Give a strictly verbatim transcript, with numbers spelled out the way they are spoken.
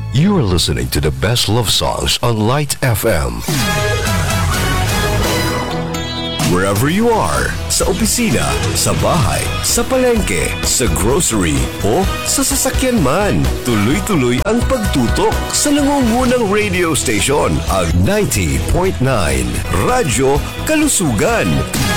You are listening to the best love songs on Light F M. Wherever you are, sa opisina, sa bahay, sa palengke, sa grocery, o sa sasakyan man, tuloy-tuloy ang pagtutok sa nangungunang radio station, ang ninety point nine Radyo Kalusugan.